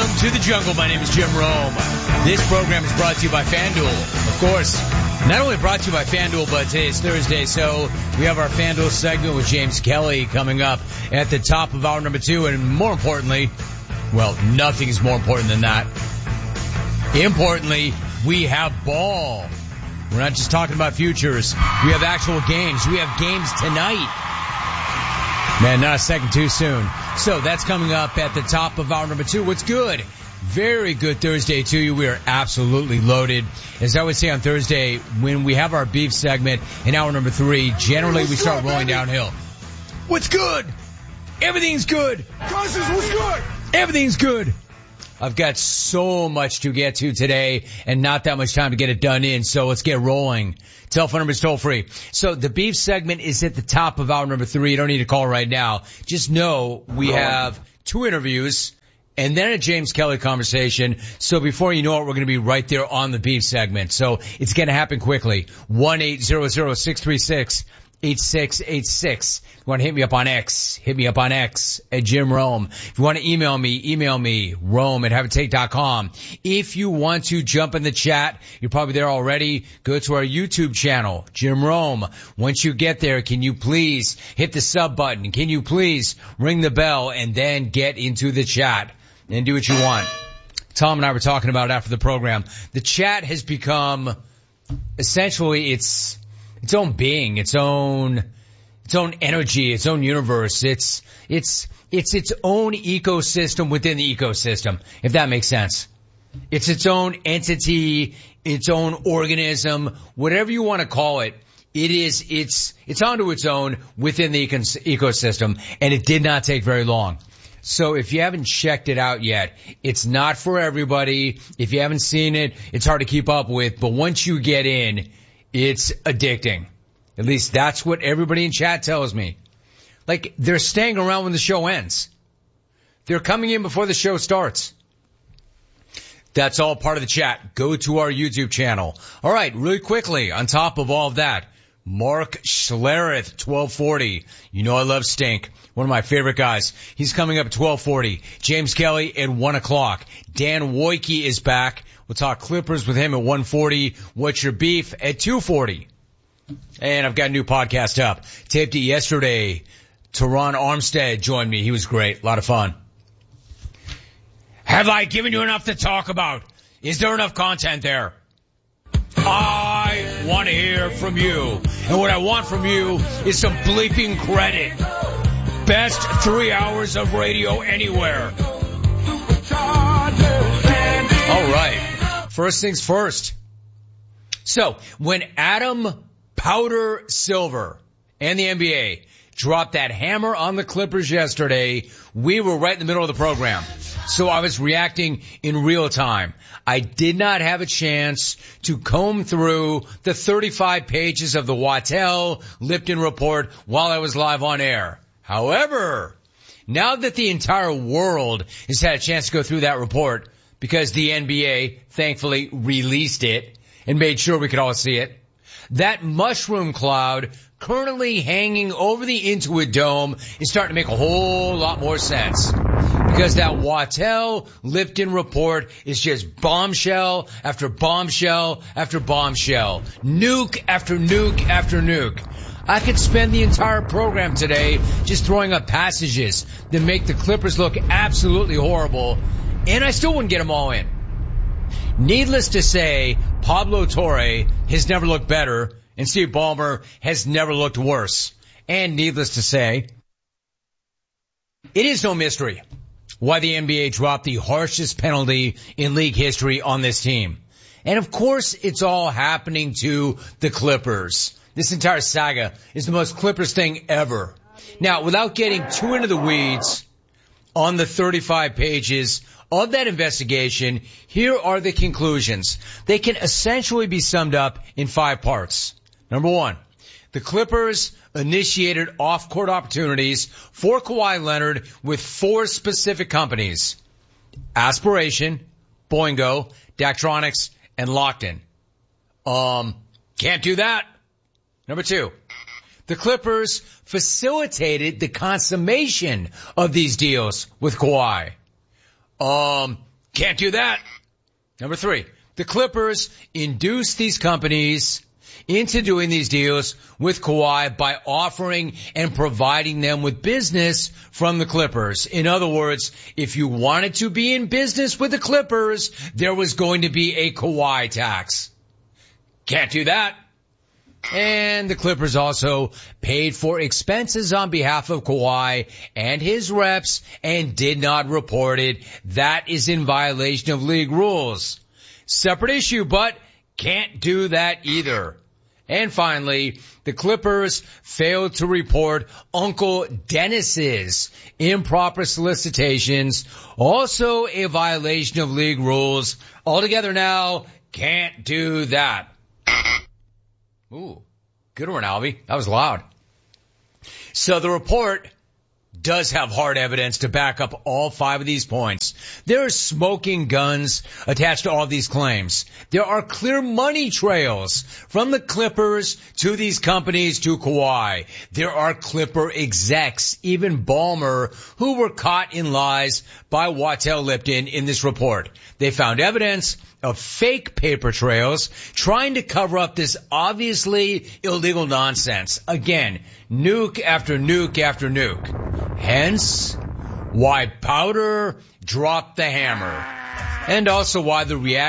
to the jungle. My name is Jim Rome. This program is brought to you by FanDuel. Of course, not only brought to you by FanDuel, but today is Thursday, so we have our FanDuel segment with James Kelly coming up at the top of hour number 2. And more importantly, well, nothing is more important than that. Importantly, we have ball. We're not just talking about futures. We have actual games. We have games tonight. Man, not a second too soon. So that's coming up at the top of hour number 2. What's good? Very good Thursday to you. We are absolutely loaded. As I would say on Thursday, when we have our beef segment in hour number 3, generally we start rolling downhill. What's good? Everything's good. Cousins, what's good? Everything's good. I've got so much to get to today and not that much time to get it done in, so let's get rolling. Telephone number is toll free. So the beef segment is at the top of hour number 3. You don't need to call right now. Just know we have 2 interviews and then a James Kelly conversation. So before you know it, we're going to be right there on the beef segment. So it's going to happen quickly. 1-800-636-8686. If you want to hit me up on X, hit me up on X at Jim Rome. If you want to email me, Rome@haveitake.com. If you want to jump in the chat, you're probably there already. Go to our YouTube channel, Jim Rome. Once you get there, can you please hit the sub button? Can you please ring the bell and then get into the chat and do what you want? Tom and I were talking about it after the program. The chat has become essentially its own being, its own energy, its own universe. It's its own ecosystem within the ecosystem, if that makes sense. It's its own entity, its own organism, whatever you want to call it. It's onto its own within the ecosystem, and it did not take very long. So if you haven't checked it out yet, it's not for everybody. If you haven't seen it, it's hard to keep up with, but once you get in, it's addicting. At least that's what everybody in chat tells me. Like, they're staying around when the show ends. They're coming in before the show starts. That's all part of the chat. Go to our YouTube channel. All right, really quickly, on top of all of that, Mark Schlereth, 1240. You know I love Stink. One of my favorite guys. He's coming up at 1240. James Kelly at 1 o'clock. Dan Wojcicki is back. We'll talk Clippers with him at 1:40. What's your beef at 2:40? And I've got a new podcast up. Taped it yesterday. Teron Armstead joined me. He was great. A lot of fun. Have I given you enough to talk about? Is there enough content there? I want to hear from you. And what I want from you is some bleeping credit. Best 3 hours of radio anywhere. All right. First things first. So, when Adam Powder Silver and the NBA dropped that hammer on the Clippers yesterday, we were right in the middle of the program. So I was reacting in real time. I did not have a chance to comb through the 35 pages of the Waddell Lipton report while I was live on air. However, now that the entire world has had a chance to go through that report, because the NBA thankfully released it and made sure we could all see it, that mushroom cloud currently hanging over the Intuit Dome is starting to make a whole lot more sense. Because that Waddell Lipton report is just bombshell after bombshell after bombshell. Nuke after nuke after nuke. I could spend the entire program today just throwing up passages that make the Clippers look absolutely horrible, and I still wouldn't get them all in. Needless to say, Pablo Torre has never looked better, and Steve Ballmer has never looked worse. And needless to say, it is no mystery why the NBA dropped the harshest penalty in league history on this team. And of course, it's all happening to the Clippers. This entire saga is the most Clippers thing ever. Now, without getting too into the weeds on the 35 pages of that investigation, here are the conclusions. They can essentially be summed up in 5 parts. Number 1, the Clippers initiated off-court opportunities for Kawhi Leonard with 4 specific companies: Aspiration, Boingo, Daktronics, and Lockton. Can't do that. Number 2, the Clippers facilitated the consummation of these deals with Kawhi. Can't do that. Number 3, the Clippers induced these companies into doing these deals with Kawhi by offering and providing them with business from the Clippers. In other words, if you wanted to be in business with the Clippers, there was going to be a Kawhi tax. Can't do that. And the Clippers also paid for expenses on behalf of Kawhi and his reps and did not report it. That is in violation of league rules. Separate issue, but can't do that either. And finally, the Clippers failed to report Uncle Dennis's improper solicitations, also a violation of league rules. Altogether now, can't do that. Ooh, good one, Albie. That was loud. So the report does have hard evidence to back up all 5 of these points. There are smoking guns attached to all these claims. There are clear money trails from the Clippers to these companies to Kawhi. There are Clipper execs, even Ballmer, who were caught in lies by Wattel Lipton in this report. They found evidence of fake paper trails trying to cover up this obviously illegal nonsense. Again, nuke after nuke after nuke. Hence, why Powder dropped the hammer. And also why the reaction